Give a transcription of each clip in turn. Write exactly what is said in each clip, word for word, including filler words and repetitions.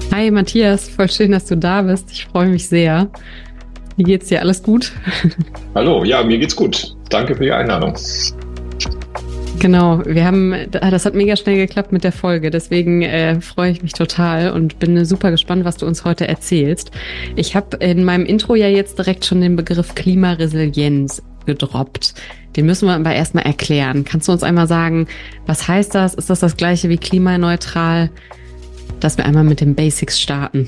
Hi Matthias, voll schön, dass du da bist. Ich freue mich sehr. Wie geht's dir? Alles gut? Hallo, ja, mir geht's gut. Danke für die Einladung. Genau, wir haben, das hat mega schnell geklappt mit der Folge, deswegen äh, freue ich mich total und bin super gespannt, was du uns heute erzählst. Ich habe in meinem Intro ja jetzt direkt schon den Begriff Klimaresilienz gedroppt. Den müssen wir aber erstmal erklären. Kannst du uns einmal sagen, was heißt das? Ist das das gleiche wie klimaneutral? Dass wir einmal mit den Basics starten.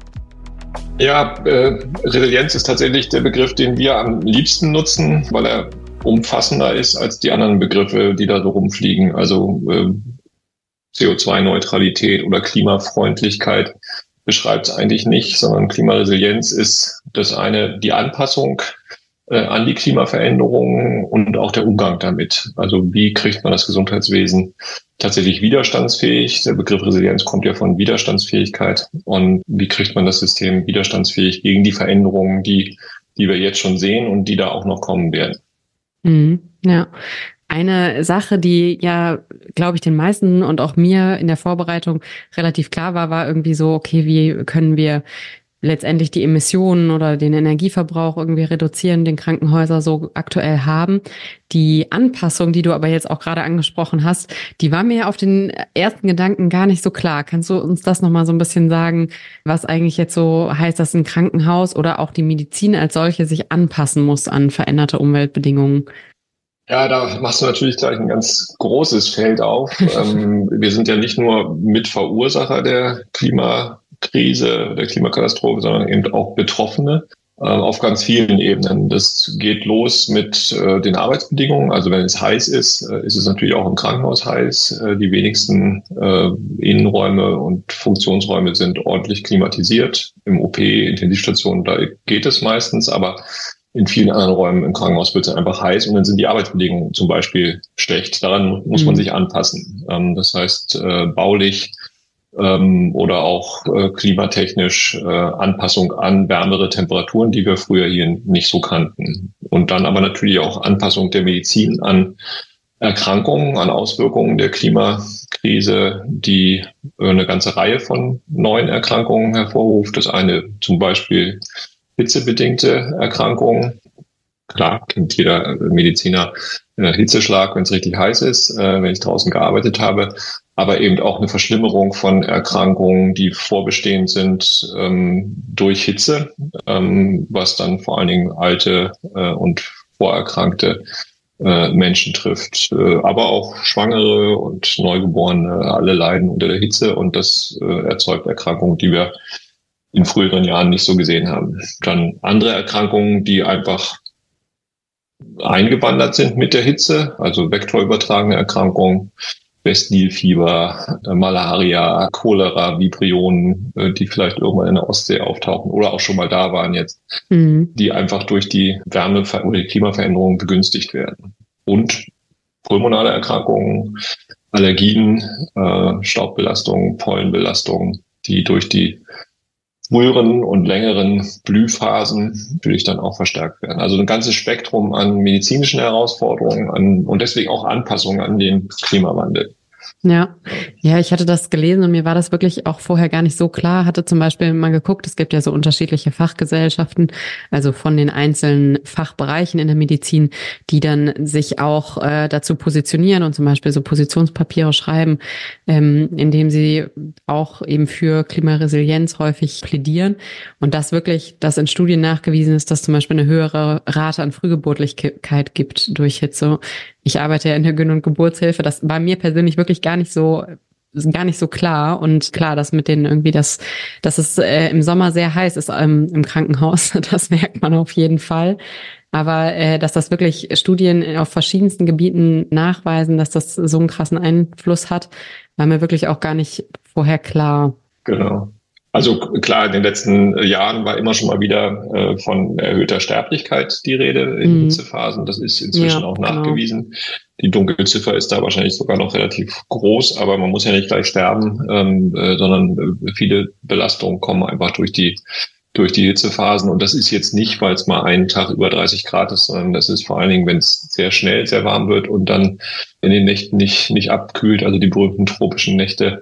Ja, äh, Resilienz ist tatsächlich der Begriff, den wir am liebsten nutzen, weil er umfassender ist als die anderen Begriffe, die da so rumfliegen. Also äh, C O zwei Neutralität oder Klimafreundlichkeit beschreibt es eigentlich nicht, sondern Klimaresilienz ist das eine, die Anpassung äh, an die Klimaveränderungen und auch der Umgang damit. Also wie kriegt man das Gesundheitswesen tatsächlich widerstandsfähig? Der Begriff Resilienz kommt ja von Widerstandsfähigkeit. Und wie kriegt man das System widerstandsfähig gegen die Veränderungen, die, die wir jetzt schon sehen und die da auch noch kommen werden? Mhm, ja. Eine Sache, die ja, glaube ich, den meisten und auch mir in der Vorbereitung relativ klar war, war irgendwie so, okay, wie können wir letztendlich die Emissionen oder den Energieverbrauch irgendwie reduzieren, den Krankenhäuser so aktuell haben. Die Anpassung, die du aber jetzt auch gerade angesprochen hast, die war mir auf den ersten Gedanken gar nicht so klar. Kannst du uns das nochmal so ein bisschen sagen, was eigentlich jetzt so heißt, dass ein Krankenhaus oder auch die Medizin als solche sich anpassen muss an veränderte Umweltbedingungen? Ja, da machst du natürlich gleich ein ganz großes Feld auf. ähm, wir sind ja nicht nur Mitverursacher der Klimakrise, der Klimakatastrophe, sondern eben auch Betroffene äh, auf ganz vielen Ebenen. Das geht los mit äh, den Arbeitsbedingungen. Also wenn es heiß ist, äh, ist es natürlich auch im Krankenhaus heiß. Äh, die wenigsten äh, Innenräume und Funktionsräume sind ordentlich klimatisiert. Im O P, Intensivstationen, da geht es meistens, aber in vielen anderen Räumen im Krankenhaus wird es einfach heiß und dann sind die Arbeitsbedingungen zum Beispiel schlecht. Daran muss man sich anpassen. Ähm, das heißt, äh, baulich ähm, oder auch äh, klimatechnisch äh, Anpassung an wärmere Temperaturen, die wir früher hier nicht so kannten. Und dann aber natürlich auch Anpassung der Medizin an Erkrankungen, an Auswirkungen der Klimakrise, die äh, eine ganze Reihe von neuen Erkrankungen hervorruft. Das eine zum Beispiel hitzebedingte Erkrankungen. Klar, kennt jeder Mediziner äh, Hitzeschlag, wenn es richtig heiß ist, äh, wenn ich draußen gearbeitet habe, aber eben auch eine Verschlimmerung von Erkrankungen, die vorbestehend sind ähm, durch Hitze, ähm, was dann vor allen Dingen alte äh, und vorerkrankte äh, Menschen trifft. Äh, aber auch Schwangere und Neugeborene, alle leiden unter der Hitze und das äh, erzeugt Erkrankungen, die wir in früheren Jahren nicht so gesehen haben. Dann andere Erkrankungen, die einfach eingewandert sind mit der Hitze, also vektorübertragene Erkrankungen, Westnilfieber, Malaria, Cholera, Vibrionen, die vielleicht irgendwann in der Ostsee auftauchen oder auch schon mal da waren jetzt, mhm. die einfach durch die Wärme- oder die Klimaveränderungen begünstigt werden. Und pulmonale Erkrankungen, Allergien, äh, Staubbelastungen, Pollenbelastungen, die durch die früheren und längeren Blühphasen natürlich dann auch verstärkt werden. Also ein ganzes Spektrum an medizinischen Herausforderungen an, und deswegen auch Anpassungen an den Klimawandel. Ja, ja, ich hatte das gelesen und mir war das wirklich auch vorher gar nicht so klar. Hatte zum Beispiel mal geguckt, es gibt ja so unterschiedliche Fachgesellschaften, also von den einzelnen Fachbereichen in der Medizin, die dann sich auch äh, dazu positionieren und zum Beispiel so Positionspapiere schreiben, ähm, indem sie auch eben für Klimaresilienz häufig plädieren. Und das wirklich, dass in Studien nachgewiesen ist, dass zum Beispiel eine höhere Rate an Frühgeburtlichkeit gibt durch Hitze. Ich arbeite ja in der Gyn- und Geburtshilfe. Das war mir persönlich wirklich gar nicht so, gar nicht so klar. Und klar, dass mit denen irgendwie das, dass es äh, im Sommer sehr heiß ist ähm, im Krankenhaus, das merkt man auf jeden Fall. Aber äh, dass das wirklich Studien auf verschiedensten Gebieten nachweisen, dass das so einen krassen Einfluss hat, war mir wirklich auch gar nicht vorher klar. Genau. Also klar, in den letzten Jahren war immer schon mal wieder äh, von erhöhter Sterblichkeit die Rede in mhm. Hitzephasen. Das ist inzwischen ja, auch nachgewiesen. Genau. Die Dunkelziffer ist da wahrscheinlich sogar noch relativ groß, aber man muss ja nicht gleich sterben, ähm, äh, sondern äh, viele Belastungen kommen einfach durch die durch die Hitzephasen. Und das ist jetzt nicht, weil es mal einen Tag über dreißig Grad ist, sondern das ist vor allen Dingen, wenn es sehr schnell sehr warm wird und dann in den Nächten nicht nicht abkühlt, also die berühmten tropischen Nächte,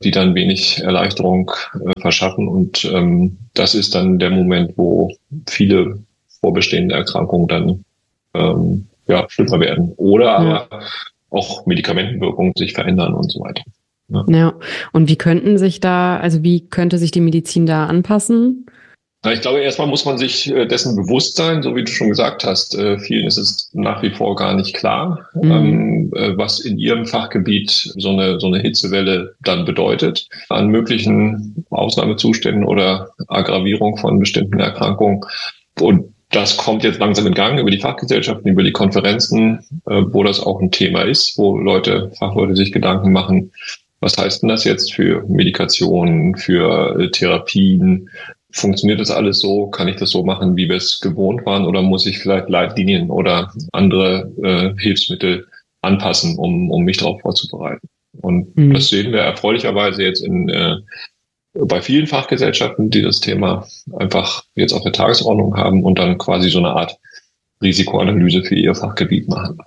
die dann wenig Erleichterung äh, verschaffen. Und ähm, das ist dann der Moment, wo viele vorbestehende Erkrankungen dann ähm, ja, schlimmer werden. Oder aber ja. auch Medikamentenwirkungen sich verändern und so weiter. Ja. ja. Und wie könnten sich da, also wie könnte sich die Medizin da anpassen? Ich glaube, erstmal muss man sich dessen bewusst sein, so wie du schon gesagt hast. Vielen ist es nach wie vor gar nicht klar, mhm. was in ihrem Fachgebiet so eine, so eine Hitzewelle dann bedeutet. An möglichen Ausnahmezuständen oder Aggravierung von bestimmten Erkrankungen. Und das kommt jetzt langsam in Gang über die Fachgesellschaften, über die Konferenzen, wo das auch ein Thema ist, wo Leute, Fachleute sich Gedanken machen, was heißt denn das jetzt für Medikationen, für Therapien? Funktioniert das alles so? Kann ich das so machen, wie wir es gewohnt waren? Oder muss ich vielleicht Leitlinien oder andere äh, Hilfsmittel anpassen, um, um mich darauf vorzubereiten? Und mhm. das sehen wir erfreulicherweise jetzt in äh, bei vielen Fachgesellschaften, die das Thema einfach jetzt auf der Tagesordnung haben und dann quasi so eine Art Risikoanalyse für ihr Fachgebiet machen.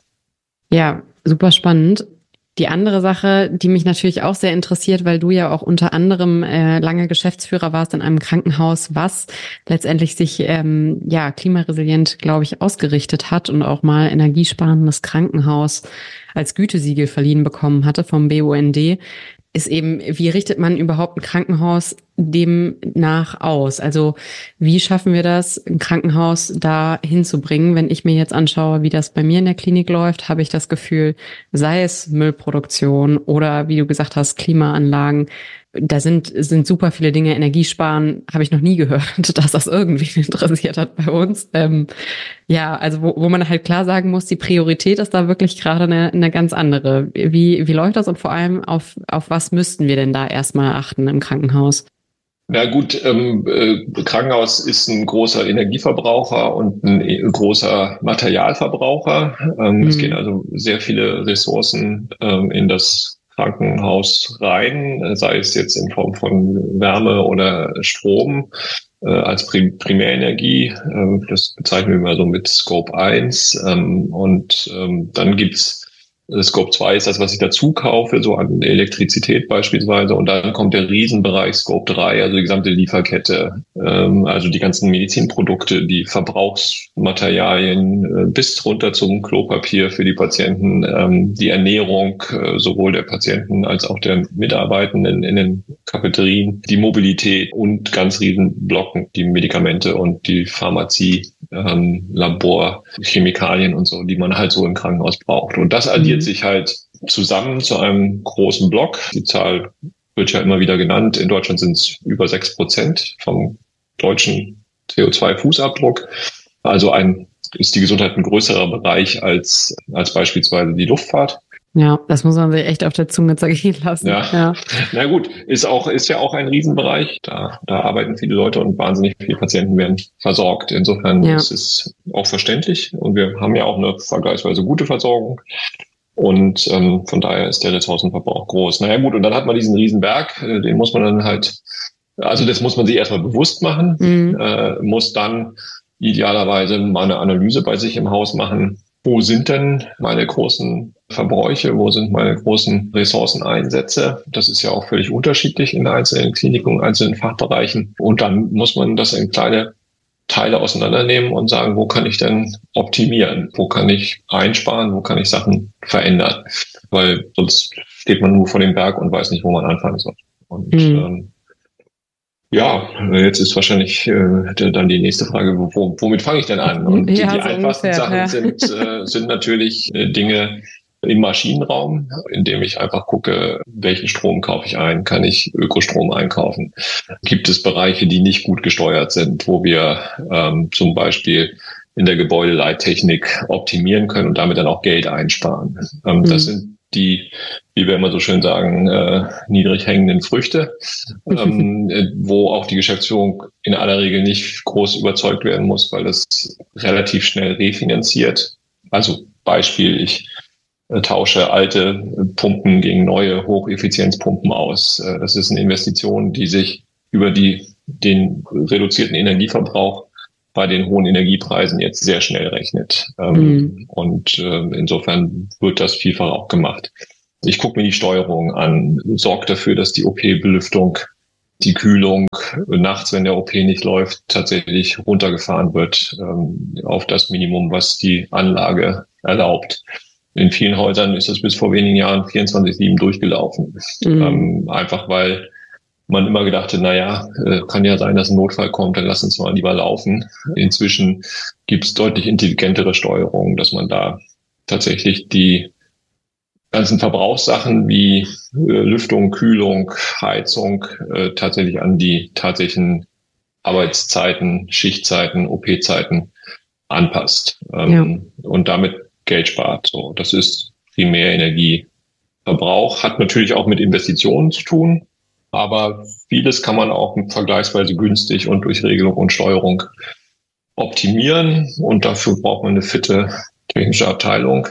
Ja, super spannend. Die andere Sache, die mich natürlich auch sehr interessiert, weil du ja auch unter anderem äh, lange Geschäftsführer warst in einem Krankenhaus, was letztendlich sich ähm, ja klimaresilient, glaube ich, ausgerichtet hat und auch mal energiesparendes Krankenhaus als Gütesiegel verliehen bekommen hatte vom B U N D, ist eben, wie richtet man überhaupt ein Krankenhaus demnach aus? Also wie schaffen wir das, ein Krankenhaus da hinzubringen? Wenn ich mir jetzt anschaue, wie das bei mir in der Klinik läuft, habe ich das Gefühl, sei es Müllproduktion oder, wie du gesagt hast, Klimaanlagen, da sind sind super viele Dinge. Energiesparen habe ich noch nie gehört, dass das irgendwie interessiert hat bei uns. Ähm, ja, also wo, wo man halt klar sagen muss, die Priorität ist da wirklich gerade eine, eine ganz andere. Wie wie läuft das und vor allem auf auf was müssten wir denn da erstmal achten im Krankenhaus? Na gut, ähm, äh, Krankenhaus ist ein großer Energieverbraucher und ein äh, großer Materialverbraucher. Ähm, mhm. Es gehen also sehr viele Ressourcen ähm, in das Krankenhaus rein, sei es jetzt in Form von Wärme oder Strom äh, als Prim- Primärenergie. Äh, das bezeichnen wir mal so mit Scope eins. Ähm, und ähm, dann gibt's Scope zwei ist das, was ich dazu kaufe, so an Elektrizität beispielsweise. Und dann kommt der Riesenbereich Scope drei, also die gesamte Lieferkette, ähm, also die ganzen Medizinprodukte, die Verbrauchsmaterialien äh, bis runter zum Klopapier für die Patienten, ähm, die Ernährung äh, sowohl der Patienten als auch der Mitarbeitenden in den Cafeterien, die Mobilität und ganz riesen Blocken, die Medikamente und die Pharmazie, ähm, Labor, Chemikalien und so, die man halt so im Krankenhaus braucht. Und das addiert sich halt zusammen zu einem großen Block. Die Zahl wird ja immer wieder genannt. In Deutschland sind es über sechs Prozent vom deutschen C O zwei Fußabdruck. Also ein, ist die Gesundheit ein größerer Bereich als, als beispielsweise die Luftfahrt. Ja, das muss man sich echt auf der Zunge zergehen lassen. Ja. ja. Na gut, ist auch, ist ja auch ein Riesenbereich. Da, da arbeiten viele Leute und wahnsinnig viele Patienten werden versorgt. Insofern ja. ist es auch verständlich. Und wir haben ja auch eine vergleichsweise gute Versorgung. Und ähm, von daher ist der Ressourcenverbrauch groß. Naja gut, und dann hat man diesen Riesenberg, äh, den muss man dann halt, also das muss man sich erstmal bewusst machen, mhm. äh, muss dann idealerweise mal eine Analyse bei sich im Haus machen. Wo sind denn meine großen Verbräuche? Wo sind meine großen Ressourceneinsätze? Das ist ja auch völlig unterschiedlich in einzelnen Kliniken, einzelnen Fachbereichen. Und dann muss man das in kleine Teile auseinandernehmen und sagen, wo kann ich denn optimieren? Wo kann ich einsparen? Wo kann ich Sachen verändern? Weil sonst steht man nur vor dem Berg und weiß nicht, wo man anfangen soll. Und mhm. ähm, ja, jetzt ist wahrscheinlich äh, dann die nächste Frage, wo, womit fange ich denn an? Und ja, die, die so einfachsten ungefähr, Sachen ja. sind, äh, sind natürlich äh, Dinge im Maschinenraum, indem ich einfach gucke, welchen Strom kaufe ich ein, kann ich Ökostrom einkaufen? Gibt es Bereiche, die nicht gut gesteuert sind, wo wir ähm, zum Beispiel in der Gebäudeleittechnik optimieren können und damit dann auch Geld einsparen? Ähm, mhm. Das sind die, wie wir immer so schön sagen, äh, niedrig hängenden Früchte, ähm, äh, wo auch die Geschäftsführung in aller Regel nicht groß überzeugt werden muss, weil das relativ schnell refinanziert. Also Beispiel, ich äh, tausche alte Pumpen gegen neue Hocheffizienzpumpen aus. Äh, das ist eine Investition, die sich über die den reduzierten Energieverbrauch bei den hohen Energiepreisen jetzt sehr schnell rechnet. Ähm, mhm. Und äh, insofern wird das vielfach auch gemacht. Ich gucke mir die Steuerung an, sorge dafür, dass die O P-Belüftung, die Kühlung nachts, wenn der O P nicht läuft, tatsächlich runtergefahren wird ähm, auf das Minimum, was die Anlage erlaubt. In vielen Häusern ist das bis vor wenigen Jahren vierundzwanzig sieben durchgelaufen. Mhm. Ähm, einfach weil man immer gedacht hat, naja, äh, kann ja sein, dass ein Notfall kommt, dann lass uns mal lieber laufen. Inzwischen gibt es deutlich intelligentere Steuerungen, dass man da tatsächlich die ganzen Verbrauchssachen wie äh, Lüftung, Kühlung, Heizung äh, tatsächlich an die tatsächlichen Arbeitszeiten, Schichtzeiten, O P-Zeiten anpasst ähm, ja. und damit Geld spart. So, das ist primär Energieverbrauch, hat natürlich auch mit Investitionen zu tun, aber vieles kann man auch vergleichsweise günstig und durch Regelung und Steuerung optimieren und dafür braucht man eine fitte technische Abteilung.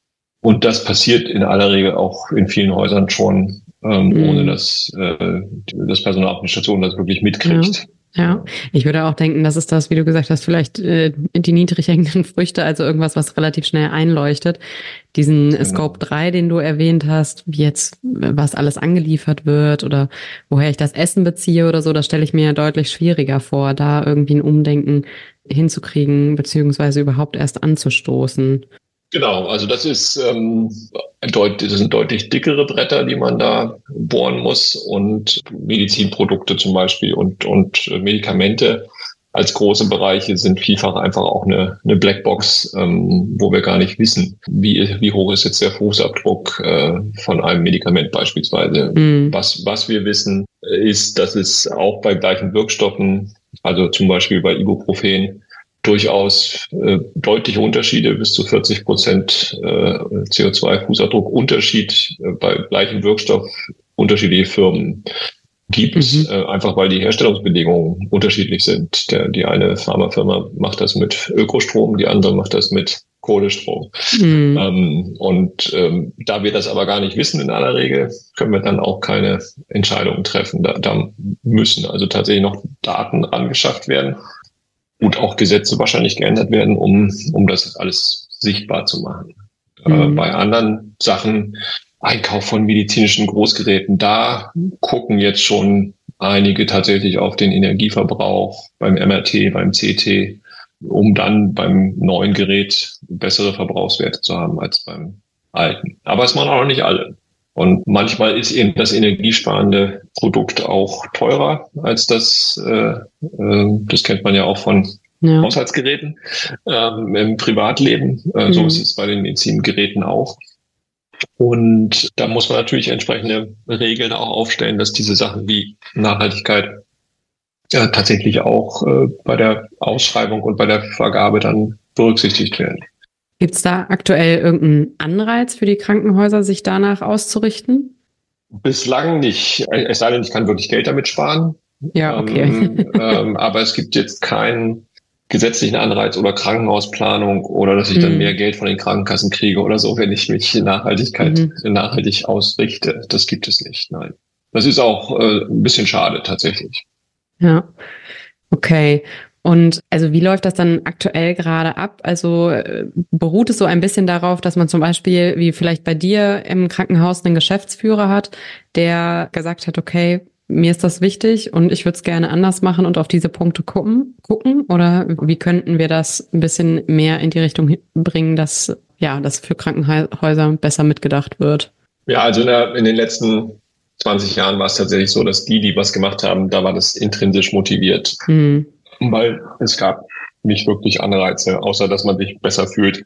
Und das passiert in aller Regel auch in vielen Häusern schon, ähm, mhm. ohne dass äh, das Personal auf der Station das wirklich mitkriegt. Ja, ja, ich würde auch denken, das ist das, wie du gesagt hast, vielleicht äh, die niedrig hängenden Früchte, also irgendwas, was relativ schnell einleuchtet. Diesen genau. Scope drei, den du erwähnt hast, wie jetzt, was alles angeliefert wird oder woher ich das Essen beziehe oder so, das stelle ich mir ja deutlich schwieriger vor, da irgendwie ein Umdenken hinzukriegen, beziehungsweise überhaupt erst anzustoßen. Genau, also das ist, ähm, deut- das sind deutlich dickere Bretter, die man da bohren muss und Medizinprodukte zum Beispiel und, und Medikamente als große Bereiche sind vielfach einfach auch eine, eine Blackbox, ähm, wo wir gar nicht wissen, wie, wie hoch ist jetzt der Fußabdruck äh, von einem Medikament beispielsweise. Mhm. Was, was wir wissen, ist, dass es auch bei gleichen Wirkstoffen, also zum Beispiel bei Ibuprofen, durchaus äh, deutliche Unterschiede, bis zu vierzig Prozent äh, C O zwei Fußabdruck Unterschied äh, bei gleichem Wirkstoff unterschiedliche Firmen gibt, mhm. äh, einfach weil die Herstellungsbedingungen unterschiedlich sind. Der, die eine Pharmafirma macht das mit Ökostrom, die andere macht das mit Kohlestrom. Mhm. Ähm, und ähm, da wir das aber gar nicht wissen in aller Regel, können wir dann auch keine Entscheidungen treffen. Da, da müssen also tatsächlich noch Daten angeschafft werden. Und auch Gesetze wahrscheinlich geändert werden, um um das alles sichtbar zu machen. Mhm. Äh, bei anderen Sachen, Einkauf von medizinischen Großgeräten, da gucken jetzt schon einige tatsächlich auf den Energieverbrauch beim M R T, beim C T, um dann beim neuen Gerät bessere Verbrauchswerte zu haben als beim alten. Aber es machen auch noch nicht alle. Und manchmal ist eben das energiesparende Produkt auch teurer als das, äh, äh, das kennt man ja auch von ja. Haushaltsgeräten ähm, im Privatleben. Äh, mhm. So ist es bei den Medizingeräten auch. Und da muss man natürlich entsprechende Regeln auch aufstellen, dass diese Sachen wie Nachhaltigkeit ja, tatsächlich auch äh, bei der Ausschreibung und bei der Vergabe dann berücksichtigt werden. Gibt es da aktuell irgendeinen Anreiz für die Krankenhäuser, sich danach auszurichten? Bislang nicht. Es sei denn, ich kann wirklich Geld damit sparen. Ja, okay. Ähm, ähm, aber es gibt jetzt keinen gesetzlichen Anreiz oder Krankenhausplanung oder dass ich dann mhm. mehr Geld von den Krankenkassen kriege oder so, wenn ich mich Nachhaltigkeit mhm. nachhaltig ausrichte. Das gibt es nicht, nein. Das ist auch äh, ein bisschen schade tatsächlich. Ja, okay. Und also wie läuft das dann aktuell gerade ab? Also äh, beruht es so ein bisschen darauf, dass man zum Beispiel, wie vielleicht bei dir im Krankenhaus, einen Geschäftsführer hat, der gesagt hat, okay, mir ist das wichtig und ich würde es gerne anders machen und auf diese Punkte gucken, gucken? Oder wie könnten wir das ein bisschen mehr in die Richtung bringen, dass ja, das für Krankenhäuser besser mitgedacht wird? Ja, also in, der, in den letzten zwanzig Jahren war es tatsächlich so, dass die, die was gemacht haben, da war das intrinsisch motiviert. Mhm. Weil es gab nicht wirklich Anreize, außer dass man sich besser fühlt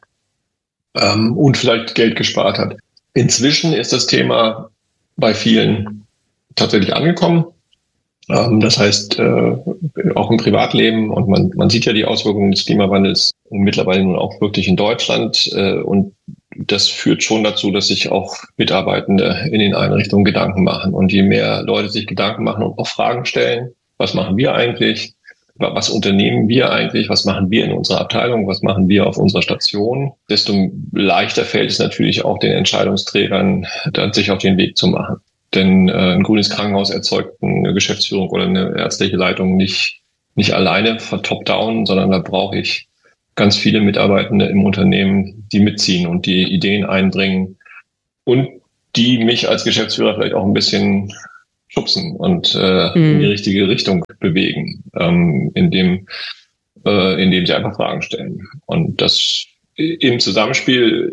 ähm, und vielleicht Geld gespart hat. Inzwischen ist das Thema bei vielen tatsächlich angekommen. Ähm, das heißt, äh, auch im Privatleben und man, man sieht ja die Auswirkungen des Klimawandels mittlerweile nun auch wirklich in Deutschland äh, und das führt schon dazu, dass sich auch Mitarbeitende in den Einrichtungen Gedanken machen. Und je mehr Leute sich Gedanken machen und auch Fragen stellen, was machen wir eigentlich? Was unternehmen wir eigentlich? Was machen wir in unserer Abteilung? Was machen wir auf unserer Station? Desto leichter fällt es natürlich auch den Entscheidungsträgern, dann sich auf den Weg zu machen. Denn äh, ein grünes Krankenhaus erzeugt eine Geschäftsführung oder eine ärztliche Leitung nicht, nicht alleine von top-down, sondern da brauche ich ganz viele Mitarbeitende im Unternehmen, die mitziehen und die Ideen einbringen und die mich als Geschäftsführer vielleicht auch ein bisschen schubsen und äh, mhm. in die richtige Richtung bewegen, ähm, indem, äh, indem sie einfach Fragen stellen. Und das im Zusammenspiel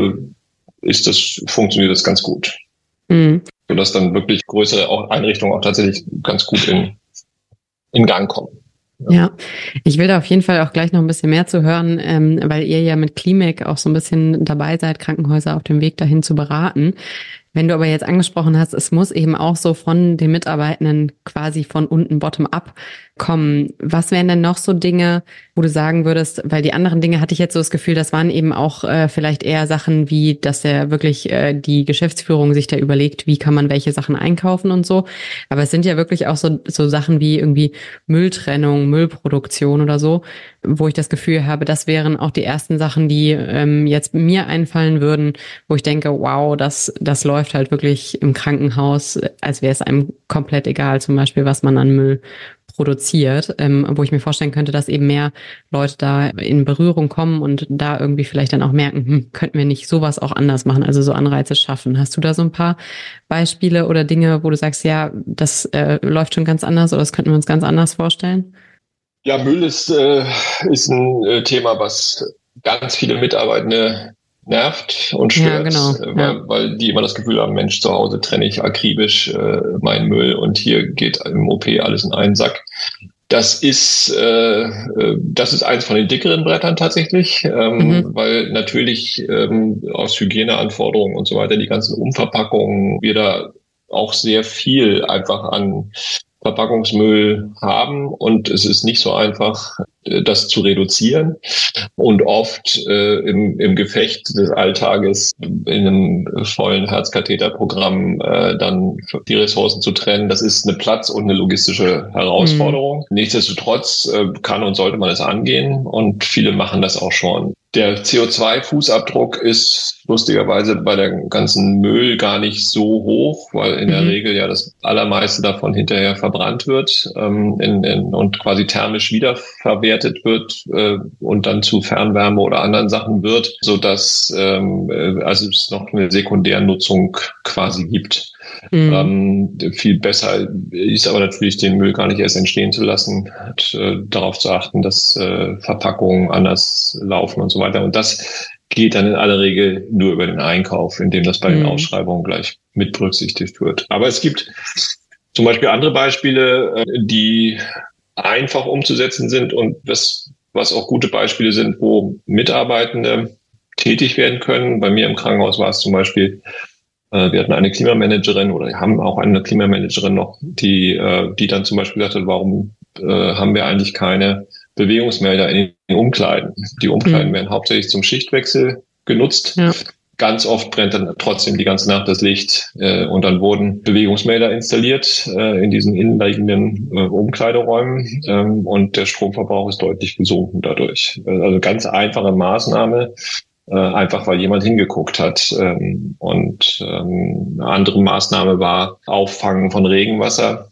äh, ist das, funktioniert das ganz gut. Mhm. Sodass dann wirklich größere auch Einrichtungen auch tatsächlich ganz gut in, in Gang kommen. Ja. ja, ich will da auf jeden Fall auch gleich noch ein bisschen mehr zu hören, ähm, weil ihr ja mit Klimek auch so ein bisschen dabei seid, Krankenhäuser auf dem Weg dahin zu beraten. Wenn du aber jetzt angesprochen hast, es muss eben auch so von den Mitarbeitenden quasi von unten bottom-up kommen. Was wären denn noch so Dinge, wo du sagen würdest, weil die anderen Dinge hatte ich jetzt so das Gefühl, das waren eben auch äh, vielleicht eher Sachen wie, dass der wirklich äh, die Geschäftsführung sich da überlegt, wie kann man welche Sachen einkaufen und so. Aber es sind ja wirklich auch so, so Sachen wie irgendwie Mülltrennung, Müllproduktion oder so, wo ich das Gefühl habe, das wären auch die ersten Sachen, die ähm, jetzt mir einfallen würden, wo ich denke, wow, das, das läuft halt wirklich im Krankenhaus, als wäre es einem komplett egal, zum Beispiel, was man an Müll produziert, ähm, wo ich mir vorstellen könnte, dass eben mehr Leute da in Berührung kommen und da irgendwie vielleicht dann auch merken, hm, könnten wir nicht sowas auch anders machen, also so Anreize schaffen. Hast du da so ein paar Beispiele oder Dinge, wo du sagst, ja, das äh, läuft schon ganz anders oder das könnten wir uns ganz anders vorstellen? Ja, Müll ist, äh, ist ein äh, Thema, was ganz viele Mitarbeitende nervt und stört, ja, genau. äh, weil, ja. weil die immer das Gefühl haben, Mensch, zu Hause trenne ich akribisch äh, meinen Müll und hier geht im O P alles in einen Sack. Das ist äh, das ist eins von den dickeren Brettern tatsächlich, ähm, mhm. weil natürlich ähm, aus Hygieneanforderungen und so weiter die ganzen Umverpackungen wir da auch sehr viel einfach an Verpackungsmüll haben und es ist nicht so einfach, das zu reduzieren und oft äh, im, im Gefecht des Alltages in einem vollen Herzkatheterprogramm äh, dann die Ressourcen zu trennen, das ist eine Platz- und eine logistische Herausforderung. Mhm. Nichtsdestotrotz äh, kann und sollte man es angehen und viele machen das auch schon. Der C O zwei Fußabdruck ist lustigerweise bei der ganzen Müll gar nicht so hoch, weil in mhm. der Regel ja das allermeiste davon hinterher verbrannt wird ähm, in, in, und quasi thermisch wiederverwertet wird äh, und dann zu Fernwärme oder anderen Sachen wird, so dass ähm, also es noch eine Sekundärnutzung quasi gibt. Mhm. Ähm, viel besser ist aber natürlich, den Müll gar nicht erst entstehen zu lassen, und, äh, darauf zu achten, dass äh, Verpackungen anders laufen und so weiter. Und das geht dann in aller Regel nur über den Einkauf, indem das bei mhm. den Ausschreibungen gleich mit berücksichtigt wird. Aber es gibt zum Beispiel andere Beispiele, äh, die einfach umzusetzen sind und das, was auch gute Beispiele sind, wo Mitarbeitende tätig werden können. Bei mir im Krankenhaus war es zum Beispiel, wir hatten eine Klimamanagerin oder haben auch eine Klimamanagerin noch, die, die dann zum Beispiel gesagt hat, warum äh, haben wir eigentlich keine Bewegungsmelder in den Umkleiden? Die Umkleiden mhm. werden hauptsächlich zum Schichtwechsel genutzt. Ja. Ganz oft brennt dann trotzdem die ganze Nacht das Licht äh, und dann wurden Bewegungsmelder installiert äh, in diesen innenliegenden äh, Umkleideräumen ähm, und der Stromverbrauch ist deutlich gesunken dadurch. Also ganz einfache Maßnahme. Äh, einfach weil jemand hingeguckt hat. Ähm, und ähm, eine andere Maßnahme war Auffangen von Regenwasser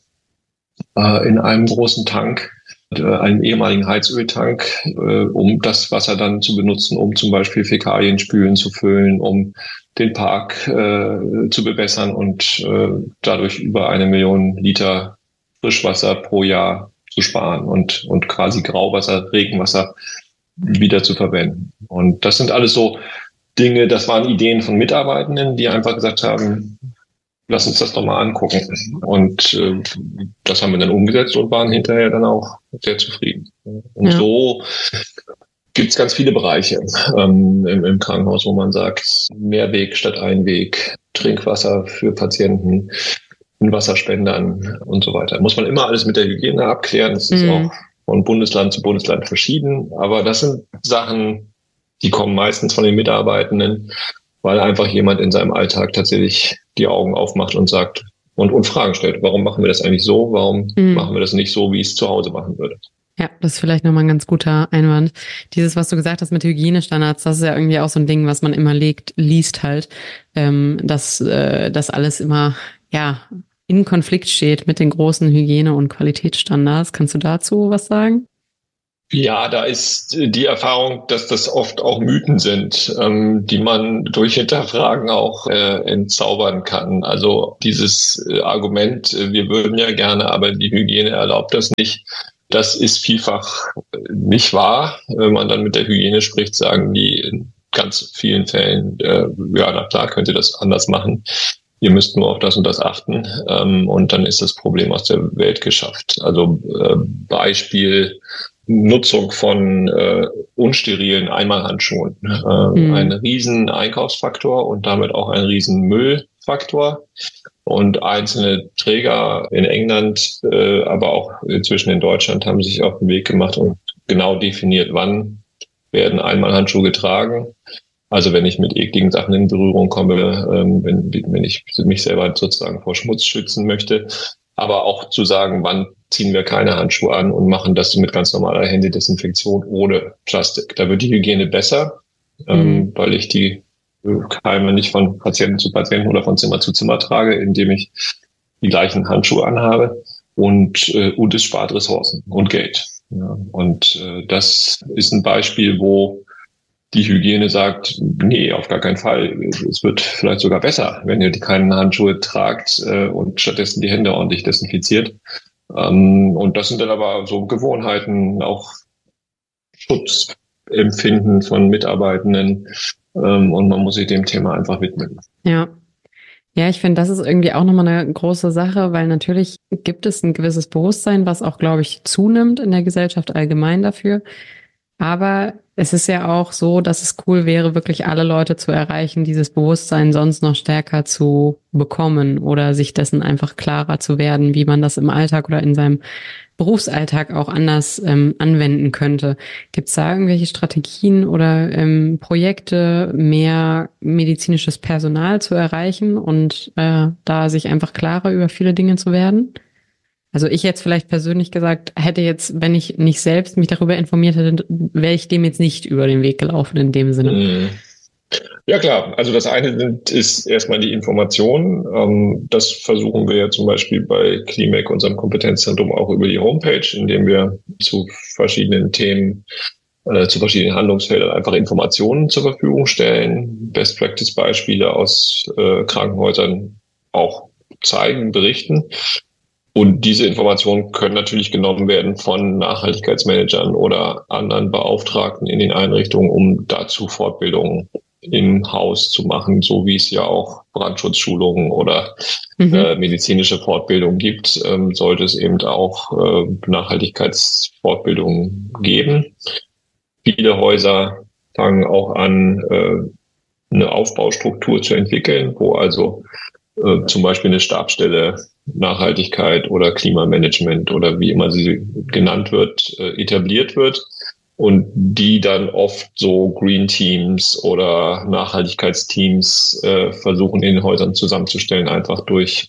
äh, in einem großen Tank, äh, einem ehemaligen Heizöltank, äh, um das Wasser dann zu benutzen, um zum Beispiel Fäkalienspülen zu füllen, um den Park äh, zu bewässern und äh, dadurch über eine Million Liter Frischwasser pro Jahr zu sparen und, und quasi Grauwasser, Regenwasser wieder zu verwenden. Und das sind alles so Dinge, das waren Ideen von Mitarbeitenden, die einfach gesagt haben, lass uns das doch mal angucken. Und äh, das haben wir dann umgesetzt und waren hinterher dann auch sehr zufrieden. Und ja. so gibt es ganz viele Bereiche ähm, im, im Krankenhaus, wo man sagt, Mehrweg statt Einweg, Trinkwasser für Patienten, in Wasserspendern und so weiter. Muss man immer alles mit der Hygiene abklären. Das ist mhm. auch von Bundesland zu Bundesland verschieden. Aber das sind Sachen, die kommen meistens von den Mitarbeitenden, weil einfach jemand in seinem Alltag tatsächlich die Augen aufmacht und sagt und, und Fragen stellt. Warum machen wir das eigentlich so? Warum mhm. machen wir das nicht so, wie ich es zu Hause machen würde? Ja, das ist vielleicht nochmal ein ganz guter Einwand. Dieses, was du gesagt hast mit Hygienestandards, das ist ja irgendwie auch so ein Ding, was man immer legt, liest halt, ähm, dass äh, das alles immer, ja, in Konflikt steht mit den großen Hygiene- und Qualitätsstandards. Kannst du dazu was sagen? Ja, da ist die Erfahrung, dass das oft auch Mythen sind, ähm, die man durch Hinterfragen auch äh, entzaubern kann. Also dieses äh, Argument, äh, wir würden ja gerne, aber die Hygiene erlaubt das nicht. Das ist vielfach nicht wahr. Wenn man dann mit der Hygiene spricht, sagen die in ganz vielen Fällen, äh, ja, na klar, könnt ihr das anders machen. Ihr müsst nur auf das und das achten. Ähm, und dann ist das Problem aus der Welt geschafft. Also äh, Beispiel Nutzung von äh, unsterilen Einmalhandschuhen. Äh, mhm. Ein riesen Einkaufsfaktor und damit auch ein riesen Müllfaktor. Und einzelne Träger in England, äh, aber auch inzwischen in Deutschland haben sich auf den Weg gemacht und genau definiert, wann werden Einmalhandschuhe getragen. Also wenn ich mit ekligen Sachen in Berührung komme, ähm, wenn, wenn ich mich selber sozusagen vor Schmutz schützen möchte, aber auch zu sagen, wann ziehen wir keine Handschuhe an und machen das mit ganz normaler Händedesinfektion ohne Plastik. Da wird die Hygiene besser, mhm. ähm, weil ich die Keime nicht von Patienten zu Patienten oder von Zimmer zu Zimmer trage, indem ich die gleichen Handschuhe anhabe und, äh, und es spart Ressourcen und Geld. Ja, und äh, das ist ein Beispiel, wo die Hygiene sagt, nee, auf gar keinen Fall. Es wird vielleicht sogar besser, wenn ihr die keinen Handschuhe tragt äh, und stattdessen die Hände ordentlich desinfiziert. Ähm, und das sind dann aber so Gewohnheiten, auch Schutzempfinden von Mitarbeitenden. Ähm, und man muss sich dem Thema einfach widmen. Ja. Ja, ich finde, das ist irgendwie auch nochmal eine große Sache, weil natürlich gibt es ein gewisses Bewusstsein, was auch, glaube ich, zunimmt in der Gesellschaft allgemein dafür. Aber es ist ja auch so, dass es cool wäre, wirklich alle Leute zu erreichen, dieses Bewusstsein sonst noch stärker zu bekommen oder sich dessen einfach klarer zu werden, wie man das im Alltag oder in seinem Berufsalltag auch anders ähm, anwenden könnte. Gibt es da irgendwelche Strategien oder ähm, Projekte, mehr medizinisches Personal zu erreichen und äh, da sich einfach klarer über viele Dinge zu werden? Also ich jetzt vielleicht persönlich gesagt, hätte jetzt, wenn ich nicht selbst mich darüber informiert hätte, wäre ich dem jetzt nicht über den Weg gelaufen in dem Sinne. Ja klar, also das eine sind, ist erstmal die Information. Ähm, das versuchen wir ja zum Beispiel bei Climec, unserem Kompetenzzentrum, auch über die Homepage, indem wir zu verschiedenen Themen, äh, zu verschiedenen Handlungsfeldern einfach Informationen zur Verfügung stellen, Best-Practice-Beispiele aus äh, Krankenhäusern auch zeigen, berichten. Und diese Informationen können natürlich genommen werden von Nachhaltigkeitsmanagern oder anderen Beauftragten in den Einrichtungen, um dazu Fortbildungen im Haus zu machen, so wie es ja auch Brandschutzschulungen oder mhm. äh, medizinische Fortbildungen gibt, ähm, sollte es eben auch äh, Nachhaltigkeitsfortbildungen geben. Viele Häuser fangen auch an, äh, eine Aufbaustruktur zu entwickeln, wo also äh, zum Beispiel eine Stabsstelle Nachhaltigkeit oder Klimamanagement oder wie immer sie genannt wird, äh, etabliert wird. Und die dann oft so Green Teams oder Nachhaltigkeitsteams äh, versuchen in den Häusern zusammenzustellen, einfach durch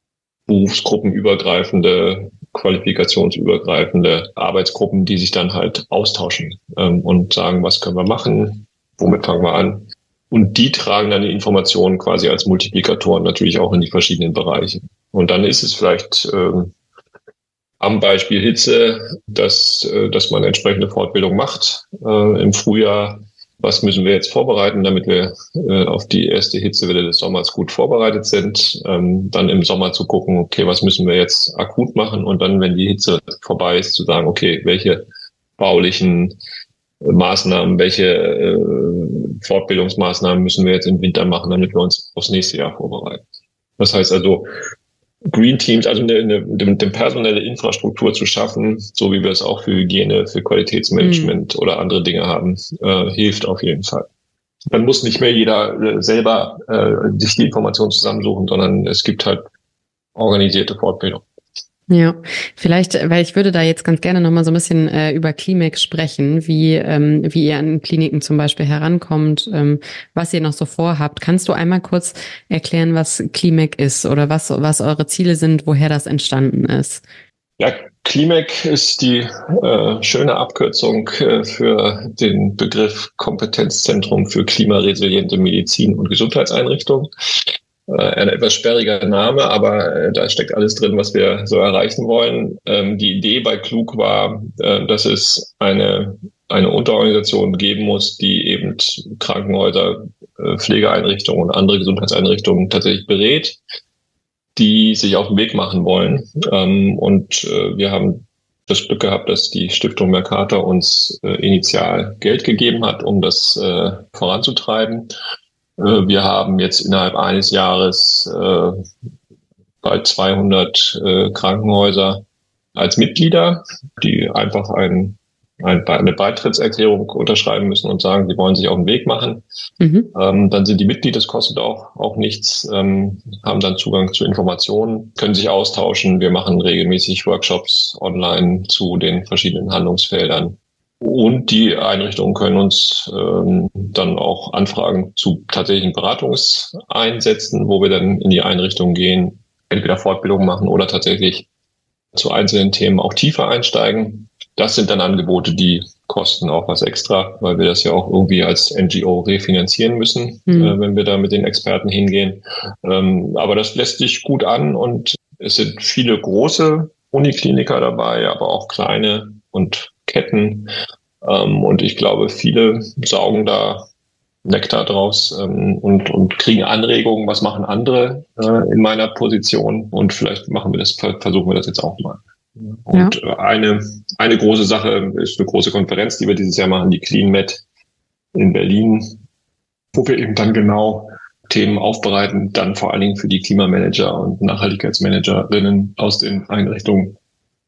berufsgruppenübergreifende, qualifikationsübergreifende Arbeitsgruppen, die sich dann halt austauschen ähm, und sagen, was können wir machen, womit fangen wir an. Und die tragen dann die Informationen quasi als Multiplikatoren natürlich auch in die verschiedenen Bereiche. Und dann ist es vielleicht ähm, am Beispiel Hitze, dass, dass man entsprechende Fortbildung macht äh, im Frühjahr. Was müssen wir jetzt vorbereiten, damit wir äh, auf die erste Hitzewelle des Sommers gut vorbereitet sind? Ähm, dann im Sommer zu gucken, okay, was müssen wir jetzt akut machen? Und dann, wenn die Hitze vorbei ist, zu sagen, okay, welche baulichen Maßnahmen, welche äh, Fortbildungsmaßnahmen müssen wir jetzt im Winter machen, damit wir uns aufs nächste Jahr vorbereiten? Das heißt also, Green Teams, also eine, eine, eine personelle Infrastruktur zu schaffen, so wie wir es auch für Hygiene, für Qualitätsmanagement mhm. oder andere Dinge haben, äh, hilft auf jeden Fall. Dann muss nicht mehr jeder äh, selber äh, sich die Informationen zusammensuchen, sondern es gibt halt organisierte Fortbildung. Ja, vielleicht, weil ich würde da jetzt ganz gerne nochmal so ein bisschen äh, über Climec sprechen, wie ähm, wie ihr an Kliniken zum Beispiel herankommt, ähm, was ihr noch so vorhabt. Kannst du einmal kurz erklären, was Climec ist oder was was eure Ziele sind, woher das entstanden ist? Ja, Climec ist die äh, schöne Abkürzung äh, für den Begriff Kompetenzzentrum für klimaresiliente Medizin und Gesundheitseinrichtungen. ein etwas sperriger Name, aber da steckt alles drin, was wir so erreichen wollen. Die Idee bei Klug war, dass es eine, eine Unterorganisation geben muss, die eben Krankenhäuser, Pflegeeinrichtungen und andere Gesundheitseinrichtungen tatsächlich berät, die sich auf den Weg machen wollen. Und wir haben das Glück gehabt, dass die Stiftung Mercator uns initial Geld gegeben hat, um das voranzutreiben. Wir haben jetzt innerhalb eines Jahres äh, bald zweihundert äh, Krankenhäuser als Mitglieder, die einfach ein, ein, eine Beitrittserklärung unterschreiben müssen und sagen, sie wollen sich auf den Weg machen. Mhm. Ähm, dann sind die Mitglied, das kostet auch, auch nichts, ähm, haben dann Zugang zu Informationen, können sich austauschen. Wir machen regelmäßig Workshops online zu den verschiedenen Handlungsfeldern. Und die Einrichtungen können uns ähm, dann auch Anfragen zu tatsächlichen Beratungseinsätzen, wo wir dann in die Einrichtung gehen, entweder Fortbildung machen oder tatsächlich zu einzelnen Themen auch tiefer einsteigen. Das sind dann Angebote, die kosten auch was extra, weil wir das ja auch irgendwie als N G O refinanzieren müssen, mhm. äh, wenn wir da mit den Experten hingehen. Ähm, aber das lässt sich gut an und es sind viele große Unikliniker dabei, aber auch kleine und Ketten. Ähm, und ich glaube, viele saugen da Nektar draus ähm, und, und kriegen Anregungen, was machen andere äh, in meiner Position. Und vielleicht machen wir das, versuchen wir das jetzt auch mal. Und ja. eine, eine große Sache ist eine große Konferenz, die wir dieses Jahr machen, die CleanMed in Berlin, wo wir eben dann genau Themen aufbereiten, dann vor allen Dingen für die Klimamanager und Nachhaltigkeitsmanagerinnen aus den Einrichtungen,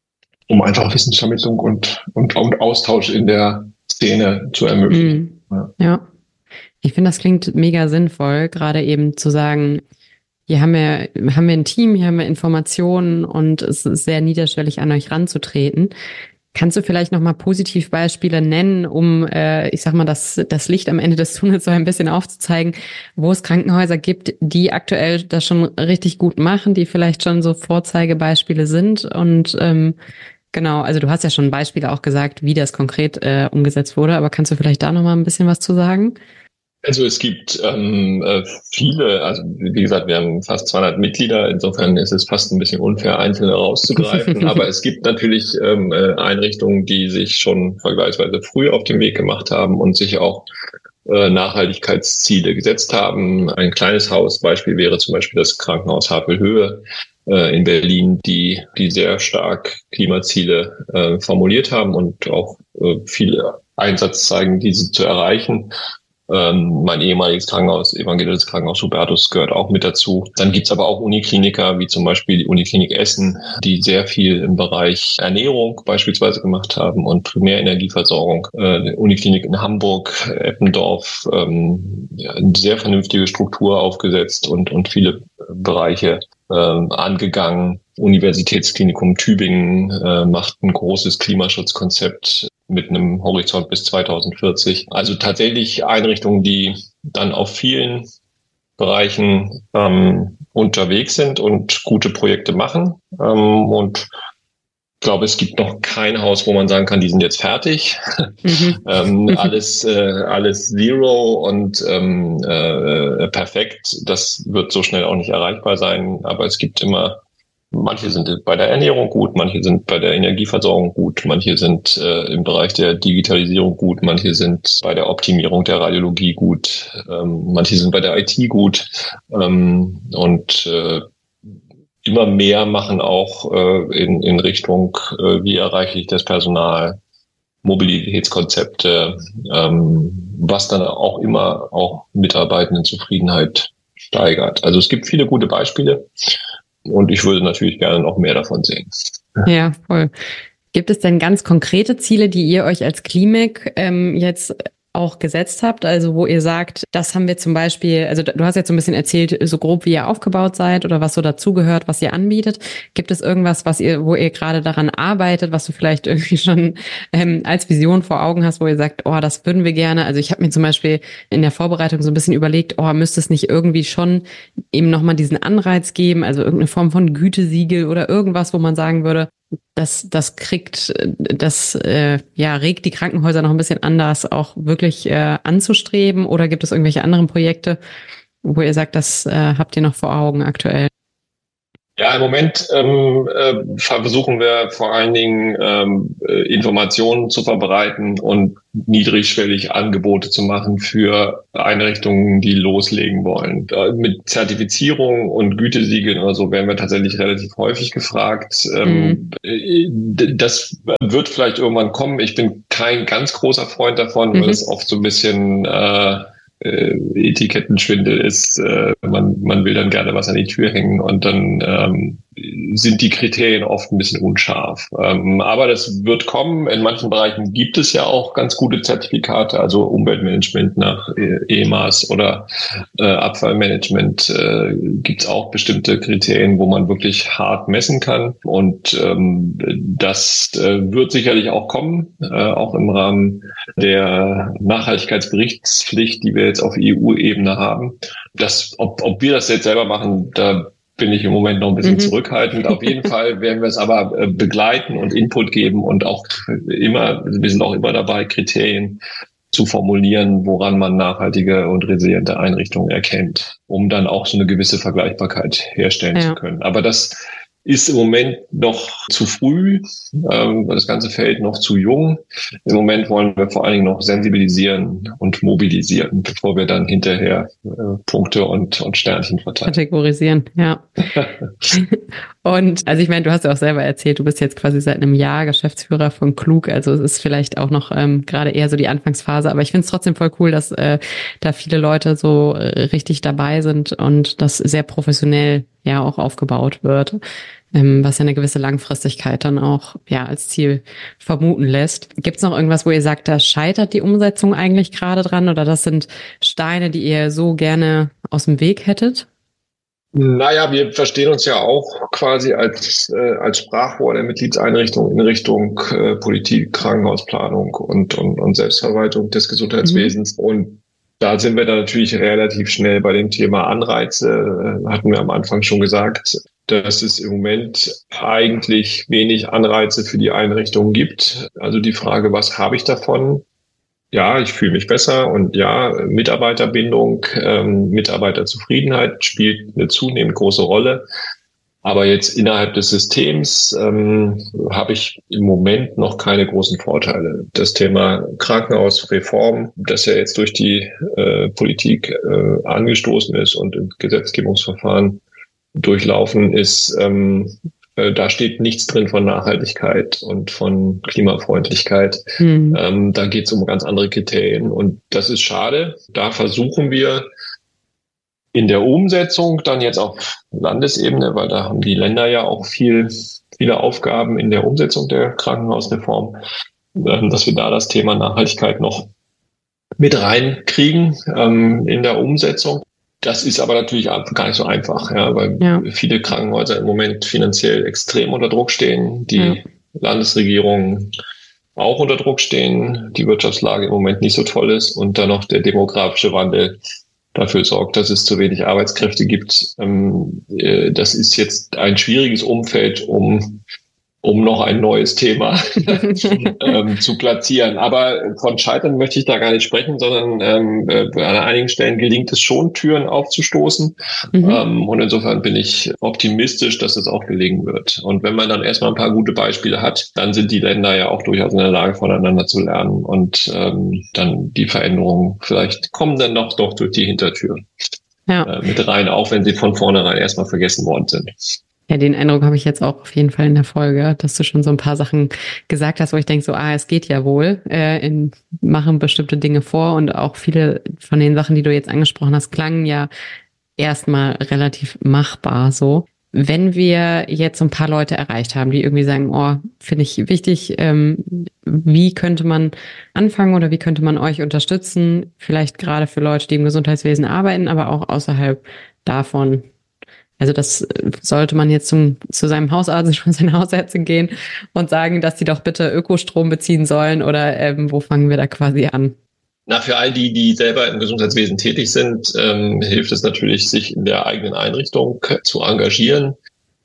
um einfach Wissensvermittlung und, und, und Austausch in der Szene zu ermöglichen. Mhm. Ja. ja, ich finde, das klingt mega sinnvoll, gerade eben zu sagen, hier haben wir, haben wir ein Team, hier haben wir Informationen und es ist sehr niederschwellig, an euch ranzutreten. Kannst du vielleicht nochmal Positivbeispiele nennen, um, äh, ich sag mal, das, das Licht am Ende des Tunnels so ein bisschen aufzuzeigen, wo es Krankenhäuser gibt, die aktuell das schon richtig gut machen, die vielleicht schon so Vorzeigebeispiele sind und ähm, genau, also du hast ja schon Beispiele auch gesagt, wie das konkret äh, umgesetzt wurde, aber kannst du vielleicht da nochmal ein bisschen was zu sagen? Also es gibt ähm, viele, also wie gesagt, wir haben fast zweihundert Mitglieder, insofern ist es fast ein bisschen unfair, einzelne rauszugreifen, aber es gibt natürlich ähm, Einrichtungen, die sich schon vergleichsweise früh auf den Weg gemacht haben und sich auch äh, Nachhaltigkeitsziele gesetzt haben. Ein kleines Hausbeispiel wäre zum Beispiel das Krankenhaus Havelhöhe äh, in Berlin, die die sehr stark Klimaziele äh, formuliert haben und auch äh, viel Einsatz zeigen, diese zu erreichen. Ähm, mein ehemaliges Krankenhaus, Evangelisches Krankenhaus Hubertus, gehört auch mit dazu. Dann gibt's aber auch Unikliniker, wie zum Beispiel die Uniklinik Essen, die sehr viel im Bereich Ernährung beispielsweise gemacht haben und Primärenergieversorgung. Äh, die Uniklinik in Hamburg, Eppendorf, ähm, ja, eine sehr vernünftige Struktur aufgesetzt und, und viele Bereiche ähm, angegangen. Universitätsklinikum Tübingen äh, macht ein großes Klimaschutzkonzept mit einem Horizont bis zweitausendvierzig. Also tatsächlich Einrichtungen, die dann auf vielen Bereichen ähm, unterwegs sind und gute Projekte machen. Ähm, und ich glaube, es gibt noch kein Haus, wo man sagen kann, die sind jetzt fertig. Mhm. ähm, alles, äh, alles Zero und ähm, äh, perfekt. Das wird so schnell auch nicht erreichbar sein. Aber es gibt immer Manche sind bei der Ernährung gut, manche sind bei der Energieversorgung gut, manche sind äh, im Bereich der Digitalisierung gut, manche sind bei der Optimierung der Radiologie gut, ähm, manche sind bei der I T gut ähm, und äh, immer mehr machen auch äh, in, in Richtung, äh, wie erreiche ich das Personal, Mobilitätskonzepte, ähm, was dann auch immer auch Mitarbeitendenzufriedenheit steigert. Also es gibt viele gute Beispiele. Und ich würde natürlich gerne noch mehr davon sehen. Ja, voll. Gibt es denn ganz konkrete Ziele, die ihr euch als Klimek ähm, jetzt auch gesetzt habt? Also wo ihr sagt, das haben wir zum Beispiel, also du hast jetzt so ein bisschen erzählt, so grob wie ihr aufgebaut seid oder was so dazugehört, was ihr anbietet. Gibt es irgendwas, was ihr, wo ihr gerade daran arbeitet, was du vielleicht irgendwie schon ähm, als Vision vor Augen hast, wo ihr sagt, oh, das würden wir gerne. Also ich habe mir zum Beispiel in der Vorbereitung so ein bisschen überlegt, oh, müsste es nicht irgendwie schon eben nochmal diesen Anreiz geben, also irgendeine Form von Gütesiegel oder irgendwas, wo man sagen würde, das, das kriegt, das äh, ja regt die Krankenhäuser noch ein bisschen anders auch wirklich äh, anzustreben, oder gibt es irgendwelche anderen Projekte, wo ihr sagt, das äh, habt ihr noch vor Augen aktuell? Ja, im Moment ähm, äh, versuchen wir vor allen Dingen ähm, Informationen zu verbreiten und niedrigschwellig Angebote zu machen für Einrichtungen, die loslegen wollen. Da, mit Zertifizierung und Gütesiegeln oder so werden wir tatsächlich relativ häufig gefragt. Ähm, mhm. Das wird vielleicht irgendwann kommen. Ich bin kein ganz großer Freund davon, mhm. weil es oft so ein bisschen äh, Äh, Etikettenschwindel ist, äh, man, man will dann gerne was an die Tür hängen und dann ähm, sind die Kriterien oft ein bisschen unscharf. Ähm, aber das wird kommen. In manchen Bereichen gibt es ja auch ganz gute Zertifikate, also Umweltmanagement nach E M A S oder äh, Abfallmanagement äh, gibt es auch bestimmte Kriterien, wo man wirklich hart messen kann. Und ähm, das äh, wird sicherlich auch kommen, äh, auch im Rahmen der Nachhaltigkeitsberichtspflicht, die wir jetzt auf E U-Ebene haben. Das, ob, ob wir das jetzt selber machen, da bin ich im Moment noch ein bisschen mhm. zurückhaltend. Auf jeden Fall werden wir es aber begleiten und Input geben und auch immer, wir sind auch immer dabei, Kriterien zu formulieren, woran man nachhaltige und resiliente Einrichtungen erkennt, um dann auch so eine gewisse Vergleichbarkeit herstellen ja. zu können. Aber das ist im Moment noch zu früh, ähm, das ganze Feld noch zu jung. Im Moment wollen wir vor allen Dingen noch sensibilisieren und mobilisieren, bevor wir dann hinterher äh, Punkte und, und Sternchen verteilen. Kategorisieren, ja. Und also ich meine, du hast ja auch selber erzählt, du bist jetzt quasi seit einem Jahr Geschäftsführer von Klug, also es ist vielleicht auch noch ähm, gerade eher so die Anfangsphase, aber ich finde es trotzdem voll cool, dass äh, da viele Leute so äh, richtig dabei sind und das sehr professionell ja auch aufgebaut wird, ähm, was ja eine gewisse Langfristigkeit dann auch ja als Ziel vermuten lässt. Gibt es noch irgendwas, wo ihr sagt, da scheitert die Umsetzung eigentlich gerade dran oder das sind Steine, die ihr so gerne aus dem Weg hättet? Naja, wir verstehen uns ja auch quasi als äh, als Sprachrohr der Mitgliedseinrichtung in Richtung äh, Politik, Krankenhausplanung und, und, und Selbstverwaltung des Gesundheitswesens. Mhm. Und da sind wir dann natürlich relativ schnell bei dem Thema Anreize. Äh, hatten wir am Anfang schon gesagt, dass es im Moment eigentlich wenig Anreize für die Einrichtungen gibt. Also die Frage, was habe ich davon? Ja, ich fühle mich besser und ja, Mitarbeiterbindung, ähm, Mitarbeiterzufriedenheit spielt eine zunehmend große Rolle. Aber jetzt innerhalb des Systems ähm, habe ich im Moment noch keine großen Vorteile. Das Thema Krankenhausreform, das ja jetzt durch die äh, Politik äh, angestoßen ist und im Gesetzgebungsverfahren durchlaufen ist, ähm, da steht nichts drin von Nachhaltigkeit und von Klimafreundlichkeit. Mhm. Ähm, da geht es um ganz andere Kriterien. Und das ist schade. Da versuchen wir in der Umsetzung dann jetzt auf Landesebene, weil da haben die Länder ja auch viel, viele Aufgaben in der Umsetzung der Krankenhausreform, ähm, dass wir da das Thema Nachhaltigkeit noch mit reinkriegen ähm, in der Umsetzung. Das ist aber natürlich gar nicht so einfach, ja, weil ja. viele Krankenhäuser im Moment finanziell extrem unter Druck stehen, die ja. Landesregierungen auch unter Druck stehen, die Wirtschaftslage im Moment nicht so toll ist und dann noch der demografische Wandel dafür sorgt, dass es zu wenig Arbeitskräfte gibt. Das ist jetzt ein schwieriges Umfeld, um um noch ein neues Thema ähm, zu platzieren. Aber von Scheitern möchte ich da gar nicht sprechen, sondern ähm, äh, an einigen Stellen gelingt es schon, Türen aufzustoßen. Mhm. Ähm, und insofern bin ich optimistisch, dass es auch gelingen wird. Und wenn man dann erstmal ein paar gute Beispiele hat, dann sind die Länder ja auch durchaus in der Lage, voneinander zu lernen. Und ähm, dann die Veränderungen vielleicht kommen dann doch doch durch die Hintertür ja. äh, mit rein, auch wenn sie von vornherein erstmal vergessen worden sind. Ja, den Eindruck habe ich jetzt auch auf jeden Fall in der Folge, dass du schon so ein paar Sachen gesagt hast, wo ich denke so, ah, es geht ja wohl, äh, in, machen bestimmte Dinge vor und auch viele von den Sachen, die du jetzt angesprochen hast, klangen ja erstmal relativ machbar so. Wenn wir jetzt so ein paar Leute erreicht haben, die irgendwie sagen, oh, finde ich wichtig, ähm, wie könnte man anfangen oder wie könnte man euch unterstützen? Vielleicht gerade für Leute, die im Gesundheitswesen arbeiten, aber auch außerhalb davon. Also das sollte man jetzt zum, zu seinem Hausarzt oder seiner Hausärztin gehen und sagen, dass die doch bitte Ökostrom beziehen sollen oder ähm, wo fangen wir da quasi an? Na, für all die, die selber im Gesundheitswesen tätig sind, ähm, hilft es natürlich, sich in der eigenen Einrichtung zu engagieren.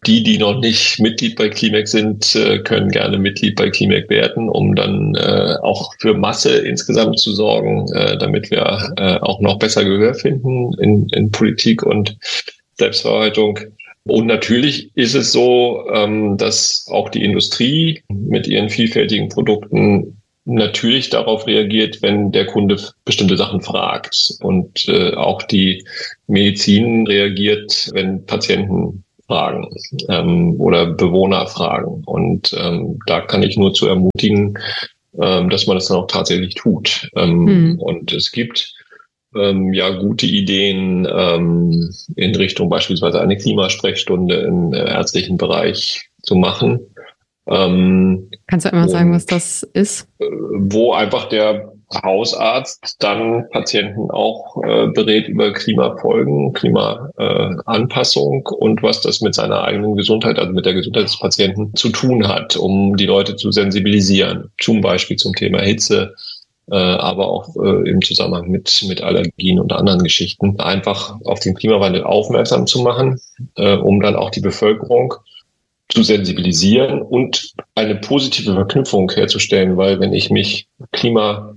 Die, die noch nicht Mitglied bei Klimek sind, können gerne Mitglied bei Klimek werden, um dann äh, auch für Masse insgesamt zu sorgen, äh, damit wir äh, auch noch besser Gehör finden in, in Politik und Selbstverwaltung. Und natürlich ist es so, ähm, dass auch die Industrie mit ihren vielfältigen Produkten natürlich darauf reagiert, wenn der Kunde bestimmte Sachen fragt. Und äh, auch die Medizin reagiert, wenn Patienten fragen ähm, oder Bewohner fragen. Und ähm, da kann ich nur zu ermutigen, ähm, dass man das dann auch tatsächlich tut. Ähm, mhm. Und es gibt ähm, ja gute Ideen ähm, in Richtung beispielsweise eine Klimasprechstunde im äh, ärztlichen Bereich zu machen. Ähm, Kannst du einmal sagen, was das ist? Äh, wo einfach der Hausarzt dann Patienten auch äh, berät über Klimafolgen, Klimaanpassung äh, und was das mit seiner eigenen Gesundheit, also mit der Gesundheit des Patienten zu tun hat, um die Leute zu sensibilisieren. Zum Beispiel zum Thema Hitze, äh, aber auch äh, im Zusammenhang mit, mit Allergien und anderen Geschichten. Einfach auf den Klimawandel aufmerksam zu machen, äh, um dann auch die Bevölkerung zu sensibilisieren und eine positive Verknüpfung herzustellen, weil wenn ich mich klimagesund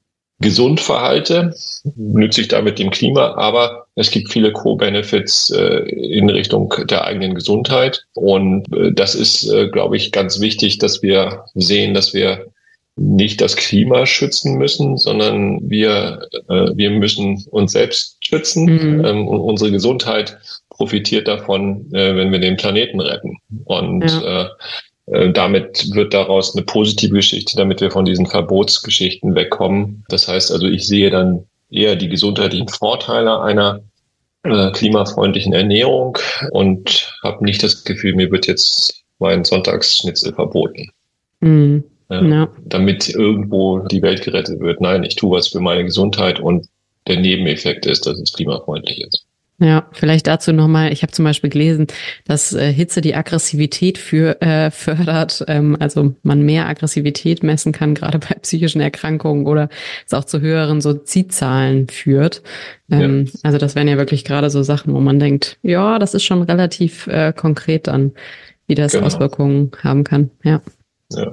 verhalte, nütze ich damit dem Klima, aber es gibt viele Co-Benefits äh, in Richtung der eigenen Gesundheit und äh, das ist, äh, glaube ich, ganz wichtig, dass wir sehen, dass wir nicht das Klima schützen müssen, sondern wir äh, wir müssen uns selbst schützen mhm. ähm, und unsere Gesundheit profitiert davon, äh, wenn wir den Planeten retten. Und ja. äh, damit wird daraus eine positive Geschichte, damit wir von diesen Verbotsgeschichten wegkommen. Das heißt also, ich sehe dann eher die gesundheitlichen Vorteile einer äh, klimafreundlichen Ernährung und habe nicht das Gefühl, mir wird jetzt mein Sonntagsschnitzel verboten. Mhm. Äh, ja. Damit irgendwo die Welt gerettet wird. Nein, ich tue was für meine Gesundheit und der Nebeneffekt ist, dass es klimafreundlich ist. Ja, vielleicht dazu nochmal, ich habe zum Beispiel gelesen, dass äh, Hitze die Aggressivität für, äh, fördert, ähm, also man mehr Aggressivität messen kann, gerade bei psychischen Erkrankungen oder es auch zu höheren Suizidzahlen führt. Ähm, ja. Also das wären ja wirklich gerade so Sachen, wo man denkt, ja, das ist schon relativ äh, konkret dann, wie das genau. Auswirkungen haben kann. Ja. Ja.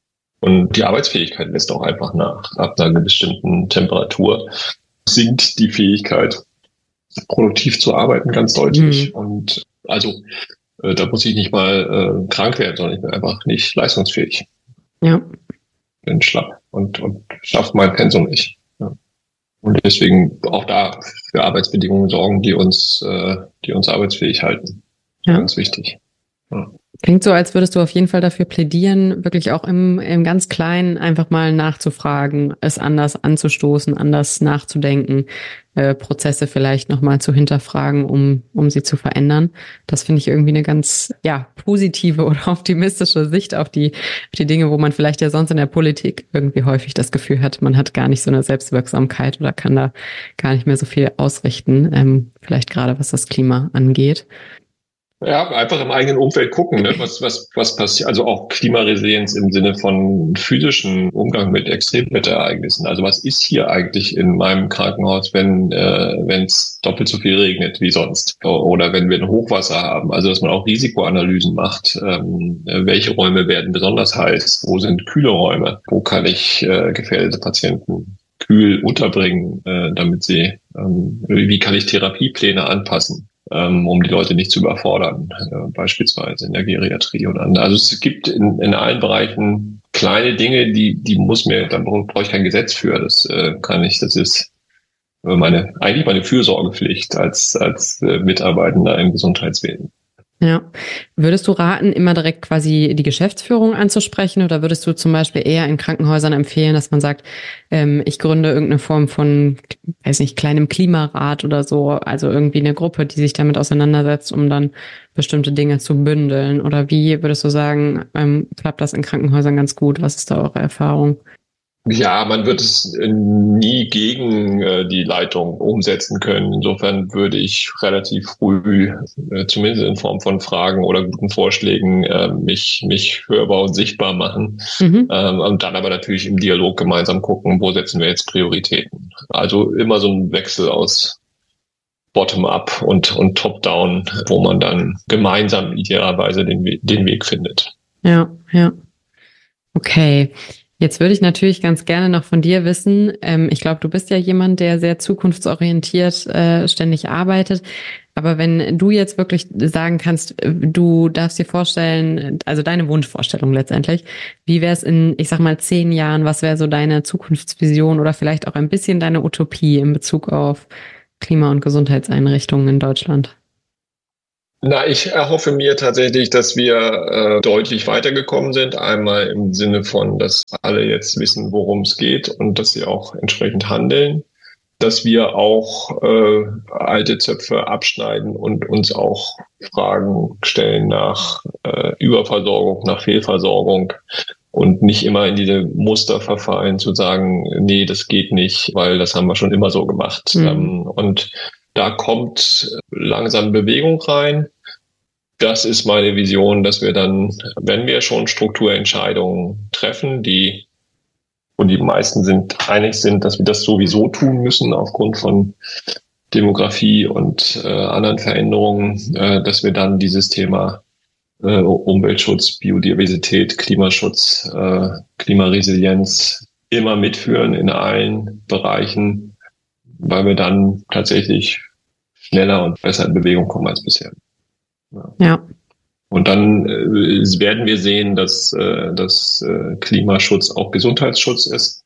Und die Arbeitsfähigkeit lässt auch einfach nach. Ab einer bestimmten Temperatur sinkt die Fähigkeit, produktiv zu arbeiten, ganz deutlich. Mhm. Und also äh, da muss ich nicht mal äh, krank werden, sondern ich bin einfach nicht leistungsfähig. Ja. Bin schlapp und, und schaffe mein Pensum nicht. Ja. Und deswegen auch da für Arbeitsbedingungen sorgen, die uns, äh, die uns arbeitsfähig halten. Ja. Ganz wichtig. Ja. Klingt so, als würdest du auf jeden Fall dafür plädieren, wirklich auch im, im ganz Kleinen einfach mal nachzufragen, es anders anzustoßen, anders nachzudenken, äh, Prozesse vielleicht nochmal zu hinterfragen, um, um sie zu verändern. Das finde ich irgendwie eine ganz, ja, positive oder optimistische Sicht auf die, auf die Dinge, wo man vielleicht ja sonst in der Politik irgendwie häufig das Gefühl hat, man hat gar nicht so eine Selbstwirksamkeit oder kann da gar nicht mehr so viel ausrichten, ähm, vielleicht gerade was das Klima angeht. Ja, einfach im eigenen Umfeld gucken, ne? was was was passiert. Also auch Klimaresilienz im Sinne von physischen Umgang mit Extremwetterereignissen. Also was ist hier eigentlich in meinem Krankenhaus, wenn äh, wenn es doppelt so viel regnet wie sonst oder wenn wir ein Hochwasser haben? Also dass man auch Risikoanalysen macht. Ähm, welche Räume werden besonders heiß? Wo sind kühle Räume? Wo kann ich äh, gefährdete Patienten kühl unterbringen, äh, damit sie? Ähm, wie kann ich Therapiepläne anpassen? Um die Leute nicht zu überfordern, äh, beispielsweise in der Geriatrie und andere. Also es gibt in, in allen Bereichen kleine Dinge, die die muss mir, dann brauche ich kein Gesetz für. Das äh, kann ich, das ist meine eigentlich meine Fürsorgepflicht als als äh, Mitarbeitender im Gesundheitswesen. Ja. Würdest du raten, immer direkt quasi die Geschäftsführung anzusprechen oder würdest du zum Beispiel eher in Krankenhäusern empfehlen, dass man sagt, ähm, ich gründe irgendeine Form von, weiß nicht, kleinem Klimarat oder so, also irgendwie eine Gruppe, die sich damit auseinandersetzt, um dann bestimmte Dinge zu bündeln? Oder wie würdest du sagen, ähm, klappt das in Krankenhäusern ganz gut? Was ist da eure Erfahrung? Ja, man wird es nie gegen äh, die Leitung umsetzen können. Insofern würde ich relativ früh, äh, zumindest in Form von Fragen oder guten Vorschlägen, äh, mich mich hörbar und sichtbar machen. Mhm. Ähm, und dann aber natürlich im Dialog gemeinsam gucken, wo setzen wir jetzt Prioritäten. Also immer so ein Wechsel aus Bottom-up und, und Top-down, wo man dann gemeinsam idealerweise den, den Weg findet. Ja, ja. Okay. Jetzt würde ich natürlich ganz gerne noch von dir wissen, ähm, ich glaube, du bist ja jemand, der sehr zukunftsorientiert äh, ständig arbeitet. Aber wenn du jetzt wirklich sagen kannst, du darfst dir vorstellen, also deine Wunschvorstellung letztendlich, wie wäre es in, ich sag mal, zehn Jahren, was wäre so deine Zukunftsvision oder vielleicht auch ein bisschen deine Utopie in Bezug auf Klima- und Gesundheitseinrichtungen in Deutschland? Na, ich erhoffe mir tatsächlich, dass wir äh, deutlich weitergekommen sind. Einmal im Sinne von, dass alle jetzt wissen, worum es geht und dass sie auch entsprechend handeln. Dass wir auch äh, alte Zöpfe abschneiden und uns auch Fragen stellen nach äh, Überversorgung, nach Fehlversorgung und nicht immer in diese Muster verfallen, zu sagen, nee, das geht nicht, weil das haben wir schon immer so gemacht. Mhm. Ähm, und da kommt langsam Bewegung rein. Das ist meine Vision, dass wir dann, wenn wir schon Strukturentscheidungen treffen, die und die meisten sind einig sind, dass wir das sowieso tun müssen aufgrund von Demografie und äh, anderen Veränderungen, äh, dass wir dann dieses Thema äh, Umweltschutz, Biodiversität, Klimaschutz, äh, Klimaresilienz immer mitführen in allen Bereichen, weil wir dann tatsächlich schneller und besser in Bewegung kommen als bisher. Ja. Ja. Und dann äh, werden wir sehen, dass, äh, dass äh, Klimaschutz auch Gesundheitsschutz ist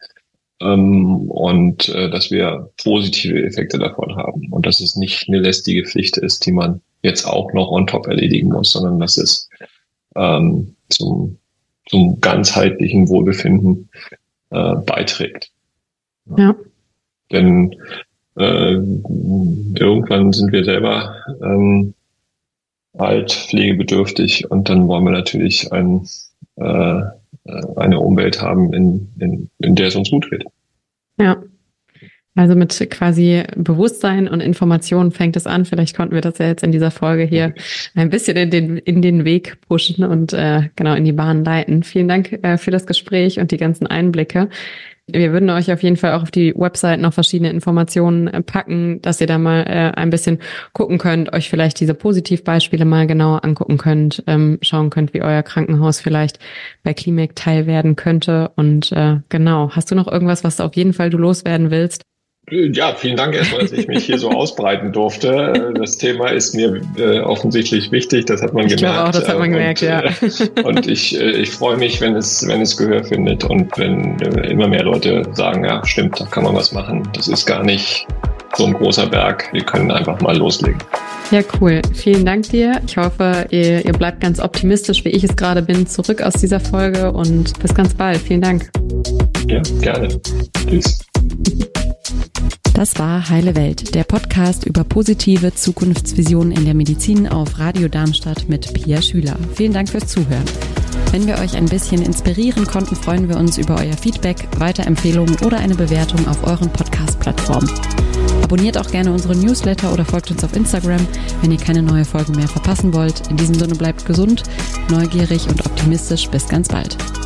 ähm, und äh, dass wir positive Effekte davon haben und dass es nicht eine lästige Pflicht ist, die man jetzt auch noch on top erledigen muss, sondern dass es ähm, zum, zum ganzheitlichen Wohlbefinden äh, beiträgt. Ja. Denn äh, irgendwann sind wir selber ähm, alt, pflegebedürftig und dann wollen wir natürlich ein, äh, eine Umwelt haben, in, in, in der es uns gut geht. Ja, also mit quasi Bewusstsein und Informationen fängt es an. Vielleicht konnten wir das ja jetzt in dieser Folge hier ein bisschen in den, in den Weg pushen und äh, genau in die Bahn leiten. Vielen Dank äh, für das Gespräch und die ganzen Einblicke. Wir würden euch auf jeden Fall auch auf die Website noch verschiedene Informationen packen, dass ihr da mal äh, ein bisschen gucken könnt, euch vielleicht diese Positivbeispiele mal genauer angucken könnt, ähm, schauen könnt, wie euer Krankenhaus vielleicht bei Klimek teil werden könnte. Und äh, genau, hast du noch irgendwas, was auf jeden Fall du loswerden willst? Ja, vielen Dank erstmal, dass ich mich hier so ausbreiten durfte. Das Thema ist mir äh, offensichtlich wichtig, das hat man ich gemerkt. Ich glaube auch, das hat man gemerkt, und, ja. Äh, und ich, äh, ich freue mich, wenn es, wenn es Gehör findet und wenn äh, immer mehr Leute sagen, ja, stimmt, da kann man was machen. Das ist gar nicht so ein großer Berg. Wir können einfach mal loslegen. Ja, cool. Vielen Dank dir. Ich hoffe, ihr, ihr bleibt ganz optimistisch, wie ich es gerade bin, zurück aus dieser Folge und bis ganz bald. Vielen Dank. Ja, gerne. Tschüss. Das war Heile Welt, der Podcast über positive Zukunftsvisionen in der Medizin auf Radio Darmstadt mit Pia Schüler. Vielen Dank fürs Zuhören. Wenn wir euch ein bisschen inspirieren konnten, freuen wir uns über euer Feedback, Weiterempfehlungen oder eine Bewertung auf euren Podcast-Plattformen. Abonniert auch gerne unsere Newsletter oder folgt uns auf Instagram, wenn ihr keine neue Folge mehr verpassen wollt. In diesem Sinne bleibt gesund, neugierig und optimistisch. Bis ganz bald.